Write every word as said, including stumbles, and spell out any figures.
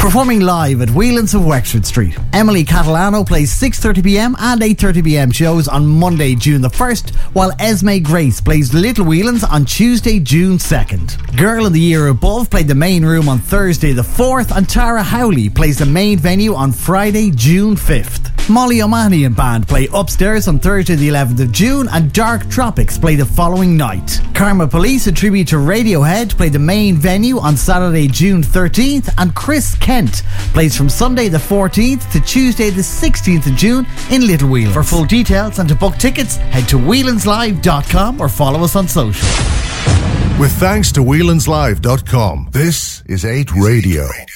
Performing live at Whelan's of Wexford Street, Emily Catalano plays six thirty p m and eight thirty p m shows on Monday, June the first, while Esme Grace plays Little Whelans on Tuesday, June second. Girl of the Year Above played the main room on Thursday the fourth, and Tara Howley plays the main venue on Friday, June fifth. Molly O'Mahony and band play upstairs on Thursday the eleventh of June, and Dark Tropics play the following night. Karma Police, a tribute to Radiohead, play the main venue on Saturday, June thirteenth, and Chris Kent plays from Sunday the fourteenth to Tuesday the sixteenth of June in Little Whelans. For full details and to book tickets, head to whelans live dot com or follow us on social. With thanks to whelans live dot com, this is eight Radio.